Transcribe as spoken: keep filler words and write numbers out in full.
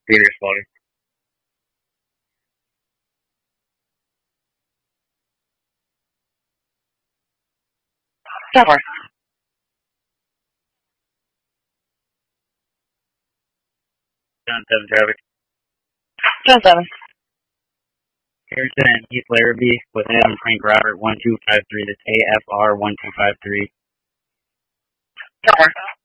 Peter Slaughter. Software. John seven traffic. John seven. Harrison and East Larrabee with Adam Frank Robert one two five three. That's A F R one two five three. Software.